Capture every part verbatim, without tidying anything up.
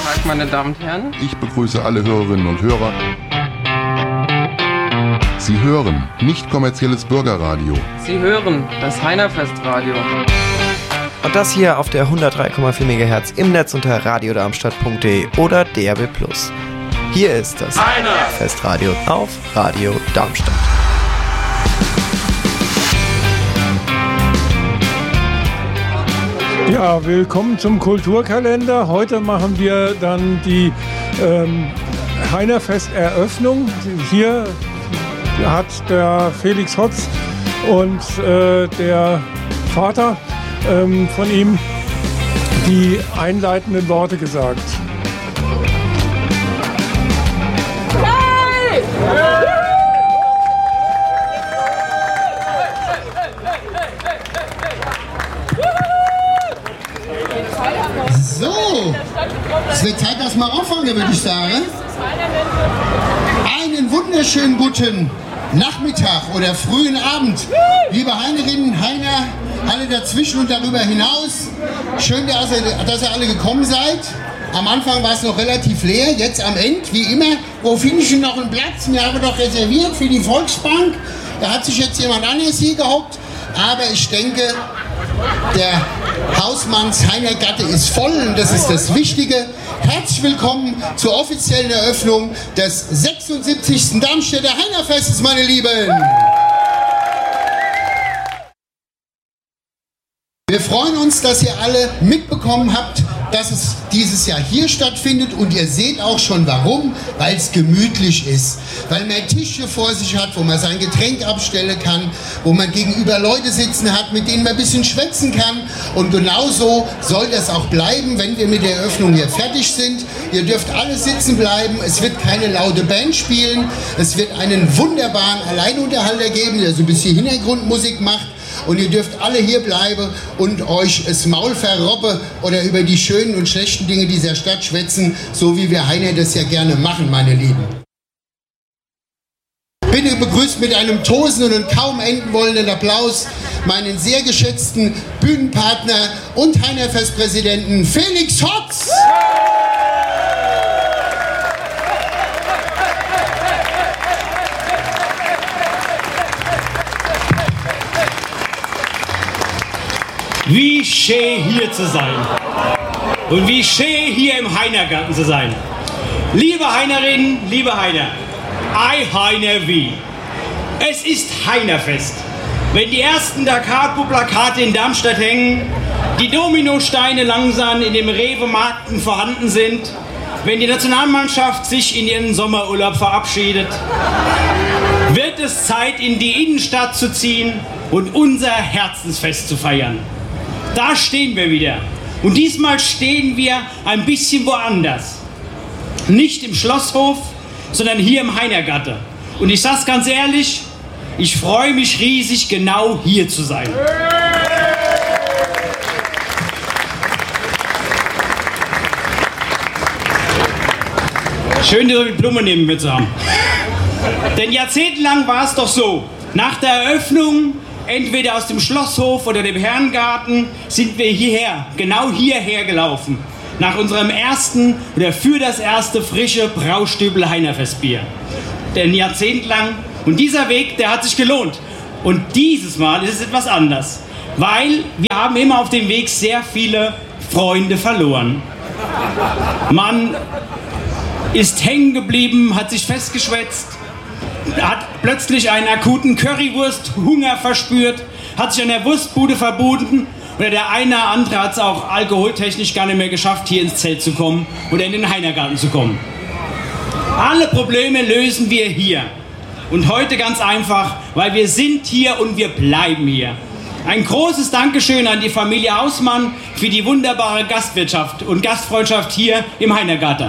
Tag, meine Damen und Herren. Ich begrüße alle Hörerinnen und Hörer. Sie hören nicht kommerzielles Bürgerradio. Sie hören das Heinerfestradio. Und das hier auf der hundertdrei Komma vier Megahertz im Netz unter radiodarmstadt punkt de oder D A B plus. Hier ist das Heinerfestradio auf Radio Darmstadt. Ja, willkommen zum Kulturkalender. Heute machen wir dann die ähm, Heinerfest-Eröffnung. Hier hat der Felix Hotz und äh, der Vater ähm, von ihm die einleitenden Worte gesagt. Hey! So, es wird Zeit, dass wir anfangen, würde ich sagen. Einen wunderschönen guten Nachmittag oder frühen Abend, liebe Heinerinnen, Heiner, alle dazwischen und darüber hinaus. Schön, dass ihr, dass ihr alle gekommen seid. Am Anfang war es noch relativ leer, jetzt am Ende, wie immer. Wo finde ich denn noch einen Platz? Wir haben doch reserviert für die Volksbank. Da hat sich jetzt jemand anderes hier gehockt. Aber ich denke, der Hausmanns Heinergatte ist voll und das ist das Wichtige. Herzlich willkommen zur offiziellen Eröffnung des sechsundsiebzigsten Darmstädter Heinerfestes, meine Lieben. Wir freuen uns, dass ihr alle mitbekommen habt, dass es dieses Jahr hier stattfindet und ihr seht auch schon warum, weil es gemütlich ist, weil man Tische vor sich hat, wo man sein Getränk abstellen kann, wo man gegenüber Leute sitzen hat, mit denen man ein bisschen schwätzen kann und genauso soll das auch bleiben, wenn wir mit der Eröffnung hier fertig sind. Ihr dürft alle sitzen bleiben, es wird keine laute Band spielen, es wird einen wunderbaren Alleinunterhalter geben, der so ein bisschen Hintergrundmusik macht. Und ihr dürft alle hier bleiben und euch das Maul verrobben oder über die schönen und schlechten Dinge dieser Stadt schwätzen, so wie wir Heiner das ja gerne machen, meine Lieben. Bitte begrüßt mit einem tosenden und kaum enden wollenden Applaus meinen sehr geschätzten Bühnenpartner und Heinerfestpräsidenten Felix Hotz. Wie schön hier zu sein und wie schön hier im Heinergarten zu sein. Liebe Heinerinnen, liebe Heiner, ei Heiner wie. Es ist Heinerfest. Wenn die ersten Dakapo-Plakate in Darmstadt hängen, die Dominosteine langsam in den Rewe-Markten vorhanden sind, wenn die Nationalmannschaft sich in ihren Sommerurlaub verabschiedet, wird es Zeit, in die Innenstadt zu ziehen und unser Herzensfest zu feiern. Da stehen wir wieder. Und diesmal stehen wir ein bisschen woanders. Nicht im Schlosshof, sondern hier im Heinergatte. Und ich sag's ganz ehrlich, ich freue mich riesig, genau hier zu sein. Schön, die Blumen neben mir zu haben. Denn jahrzehntelang war es doch so, nach der Eröffnung entweder aus dem Schlosshof oder dem Herrengarten sind wir hierher, genau hierher gelaufen. Nach unserem ersten oder für das erste frische Braustübel Heinerfestbier. Denn jahrzehntelang. Und dieser Weg, der hat sich gelohnt. Und dieses Mal ist es etwas anders. Weil wir haben immer auf dem Weg sehr viele Freunde verloren. Man ist hängen geblieben, hat sich festgeschwätzt, hat plötzlich einen akuten Currywurst-Hunger verspürt, hat sich an der Wurstbude verbunden oder der eine oder andere hat es auch alkoholtechnisch gar nicht mehr geschafft, hier ins Zelt zu kommen oder in den Heinergarten zu kommen. Alle Probleme lösen wir hier. Und heute ganz einfach, weil wir sind hier und wir bleiben hier. Ein großes Dankeschön an die Familie Hausmann für die wunderbare Gastwirtschaft und Gastfreundschaft hier im Heinergarten.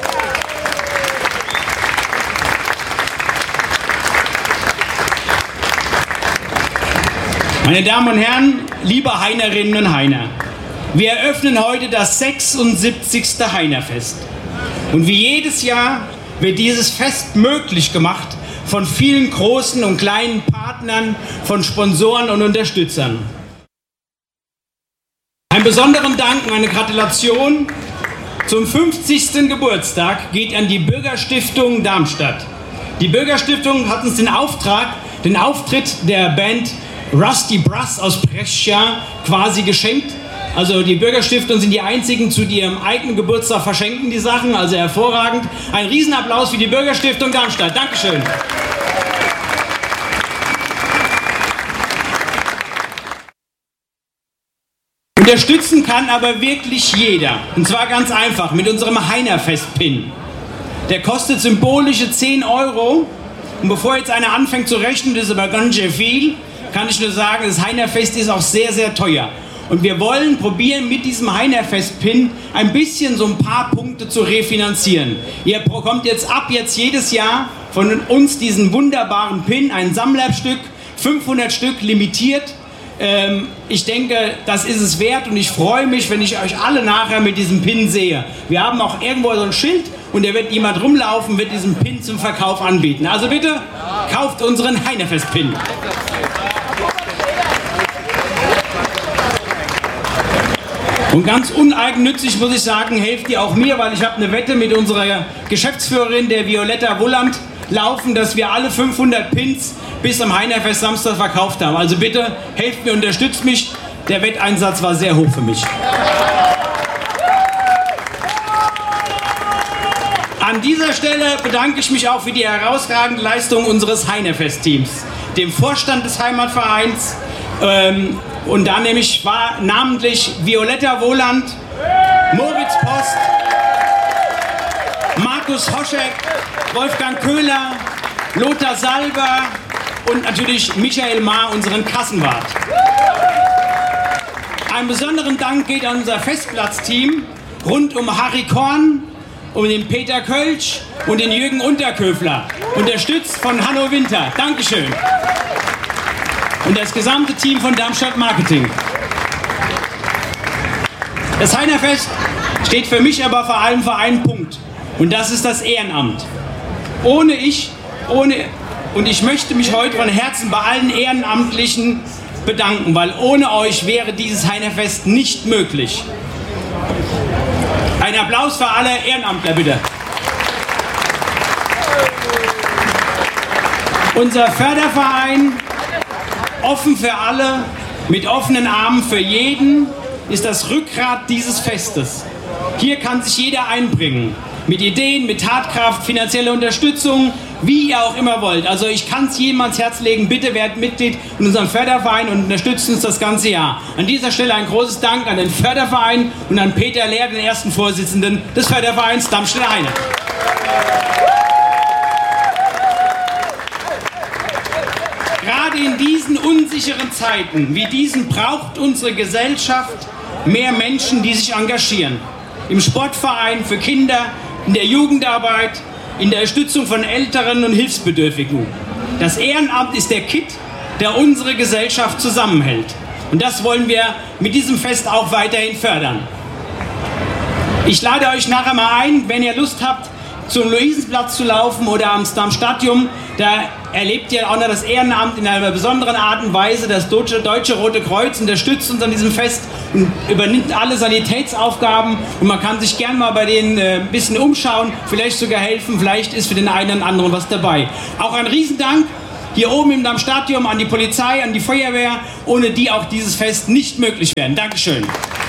Meine Damen und Herren, liebe Heinerinnen und Heiner, wir eröffnen heute das sechsundsiebzigste Heinerfest. Und wie jedes Jahr wird dieses Fest möglich gemacht von vielen großen und kleinen Partnern, von Sponsoren und Unterstützern. Einen besonderen Dank und eine Gratulation zum fünfzigsten Geburtstag geht an die Bürgerstiftung Darmstadt. Die Bürgerstiftung hat uns den Auftrag, den Auftritt der Band Rusty Brass aus Brescia quasi geschenkt. Also die Bürgerstiftung sind die einzigen, zu ihrem eigenen Geburtstag verschenken die Sachen, also hervorragend. Ein Riesenapplaus für die Bürgerstiftung Darmstadt. Dankeschön. Unterstützen kann aber wirklich jeder. Und zwar ganz einfach mit unserem Heinerfest-Pin. Der kostet symbolische zehn Euro. Und bevor jetzt einer anfängt zu rechnen, das ist aber ganz schön viel, kann ich nur sagen, das Heinerfest ist auch sehr, sehr teuer. Und wir wollen probieren, mit diesem Heinerfest-Pin ein bisschen so ein paar Punkte zu refinanzieren. Ihr bekommt jetzt ab jetzt jedes Jahr von uns diesen wunderbaren Pin, ein Sammlerstück, fünfhundert Stück limitiert. Ähm, ich denke, das ist es wert und ich freue mich, wenn ich euch alle nachher mit diesem Pin sehe. Wir haben auch irgendwo so ein Schild und da wird jemand rumlaufen, wird diesen Pin zum Verkauf anbieten. Also bitte, kauft unseren Heinerfest-Pin. Und ganz uneigennützig muss ich sagen, helft ihr auch mir, weil ich habe eine Wette mit unserer Geschäftsführerin, der Violetta Wulland, laufen, dass wir alle fünfhundert Pins bis am Heinerfest Samstag verkauft haben. Also bitte, helft mir, unterstützt mich. Der Wetteinsatz war sehr hoch für mich. An dieser Stelle bedanke ich mich auch für die herausragende Leistung unseres Heinerfest-Teams, dem Vorstand des Heimatvereins, ähm, und da nämlich war namentlich Violetta Wohland, Moritz Post, Markus Hoschek, Wolfgang Köhler, Lothar Salber und natürlich Michael Maar, unseren Kassenwart. Einen besonderen Dank geht an unser Festplatzteam rund um Harry Korn, um den Peter Kölsch und den Jürgen Unterköfler, unterstützt von Hanno Winter. Dankeschön. Und das gesamte Team von Darmstadt Marketing. Das Heinerfest steht für mich aber vor allem für einen Punkt. Und das ist das Ehrenamt. Ohne ich, ohne, und ich möchte mich heute von Herzen bei allen Ehrenamtlichen bedanken, weil ohne euch wäre dieses Heinerfest nicht möglich. Ein Applaus für alle Ehrenamtler, bitte. Unser Förderverein, offen für alle, mit offenen Armen für jeden, ist das Rückgrat dieses Festes. Hier kann sich jeder einbringen. Mit Ideen, mit Tatkraft, finanzieller Unterstützung, wie ihr auch immer wollt. Also ich kann es jedem ans Herz legen, bitte werdet Mitglied in unserem Förderverein und unterstützt uns das ganze Jahr. An dieser Stelle ein großes Dank an den Förderverein und an Peter Lehr, den ersten Vorsitzenden des Fördervereins Darmstädter Heine. Gerade in diesen unsicheren Zeiten wie diesen braucht unsere Gesellschaft mehr Menschen, die sich engagieren. Im Sportverein, für Kinder, in der Jugendarbeit, in der Unterstützung von Älteren und Hilfsbedürftigen. Das Ehrenamt ist der Kitt, der unsere Gesellschaft zusammenhält. Und das wollen wir mit diesem Fest auch weiterhin fördern. Ich lade euch nachher mal ein, wenn ihr Lust habt, zum Luisenplatz zu laufen oder am Stadion. Da erlebt ihr auch noch das Ehrenamt in einer besonderen Art und Weise. Das Deutsche, Deutsche Rote Kreuz unterstützt uns an diesem Fest und übernimmt alle Sanitätsaufgaben. Und man kann sich gern mal bei denen äh, ein bisschen umschauen, vielleicht sogar helfen. Vielleicht ist für den einen oder anderen was dabei. Auch ein Riesendank hier oben im Stadion an die Polizei, an die Feuerwehr, ohne die auch dieses Fest nicht möglich wäre. Dankeschön.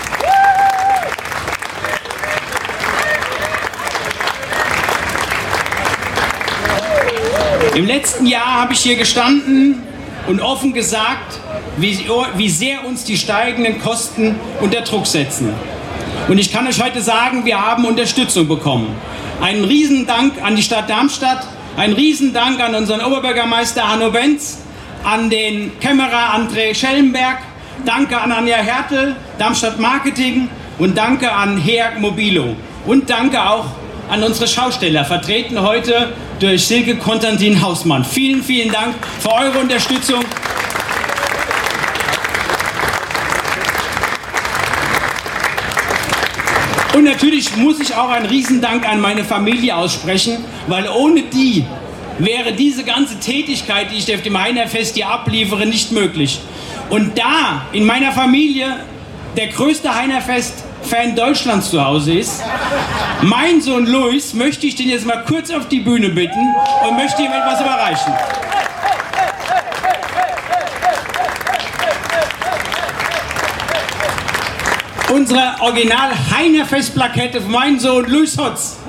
Im letzten Jahr habe ich hier gestanden und offen gesagt, wie, wie sehr uns die steigenden Kosten unter Druck setzen. Und ich kann euch heute sagen, wir haben Unterstützung bekommen. Einen Riesendank an die Stadt Darmstadt, einen Riesendank an unseren Oberbürgermeister Hanno Benz, an den Kämmerer André Schellenberg, danke an Anja Hertel, Darmstadt Marketing und danke an Heag Mobilo. Und danke auch an unsere Schausteller, vertreten heute durch Silke Konstantin Hausmann. Vielen, vielen Dank für eure Unterstützung. Und natürlich muss ich auch einen Riesendank an meine Familie aussprechen, weil ohne die wäre diese ganze Tätigkeit, die ich auf dem Heinerfest hier abliefere, nicht möglich. Und da in meiner Familie der größte Heinerfest Fan Deutschlands zu Hause ist. Mein Sohn Luis möchte ich den jetzt mal kurz auf die Bühne bitten und möchte ihm etwas überreichen. Unsere original Heinerfest-Plakette von meinem Sohn Luis Hotz.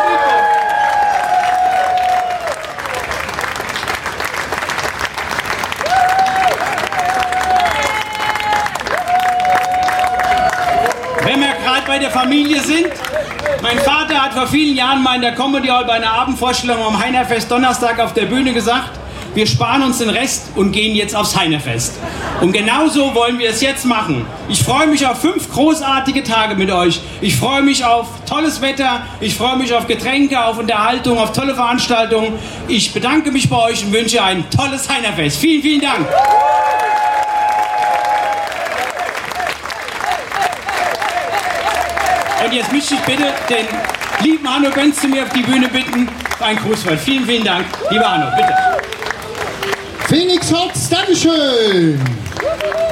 Wenn wir gerade bei der Familie sind, mein Vater hat vor vielen Jahren mal in der Comedy Hall bei einer Abendvorstellung am Heinerfest Donnerstag auf der Bühne gesagt, wir sparen uns den Rest und gehen jetzt aufs Heinerfest. Und genauso wollen wir es jetzt machen. Ich freue mich auf fünf großartige Tage mit euch. Ich freue mich auf tolles Wetter, ich freue mich auf Getränke, auf Unterhaltung, auf tolle Veranstaltungen. Ich bedanke mich bei euch und wünsche ein tolles Heinerfest. Vielen, vielen Dank. Und jetzt möchte ich bitte den lieben Arno Benz zu mir auf die Bühne bitten. Ein Grußwort. Vielen, vielen Dank. Lieber Arno, bitte. Felix Hotz, Dankeschön.